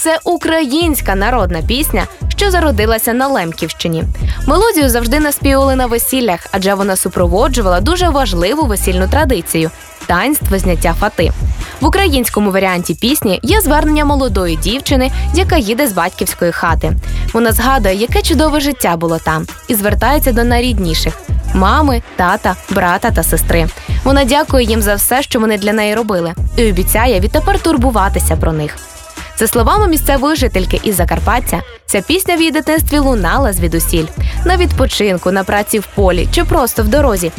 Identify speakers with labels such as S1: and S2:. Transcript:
S1: Це українська народна пісня, що зародилася на Лемківщині. Мелодію завжди наспівували на весіллях, адже вона супроводжувала дуже важливу весільну традицію – таїнство зняття фати. В українському варіанті пісні є звернення молодої дівчини, яка їде з батьківської хати. Вона згадує, яке чудове життя було там, і звертається до найрідніших – мами, тата, брата та сестри. Вона дякує їм за все, що вони для неї робили, і обіцяє відтепер турбуватися про них. За словами місцевої жительки із Закарпаття, ця пісня в її дитинстві лунала звідусіль. На відпочинку, на праці в полі чи просто в дорозі